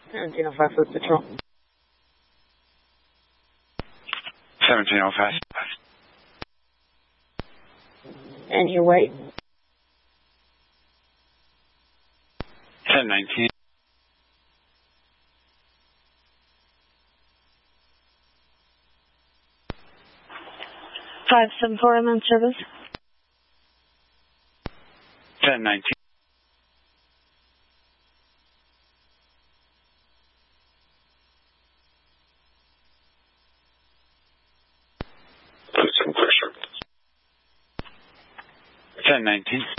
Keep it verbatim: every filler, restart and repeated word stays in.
seventeen oh five Foot Patrol. seventeen oh five. And your weight? ten nineteen. five seven four, I'm on service. ten nineteen. ten nineteen.